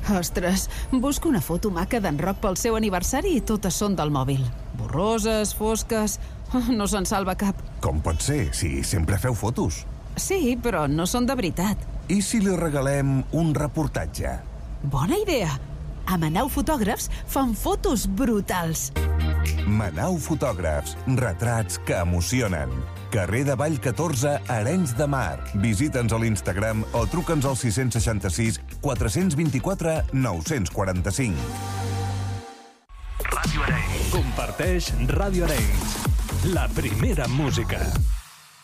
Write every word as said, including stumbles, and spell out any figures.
Ostres, busco una foto maca d'en Roc pel seu aniversari i totes són del mòbil. Borroses, fosques... No se'n salva cap. Com pot ser, si sempre feu fotos? Sí, però no són de veritat. I si li regalem un reportatge? Bona idea! A Manau Fotògrafs fan fotos brutals. Manau Fotògrafs, retrats que emocionen. Carrer de Vall catorze, Arenys de Mar. Visita'ns a l'Instagram o truca'ns al sis seixanta sis quatre dos quatre nou quatre cinc. Ràdio Arenys. Comparteix Ràdio Arenys. La primera música.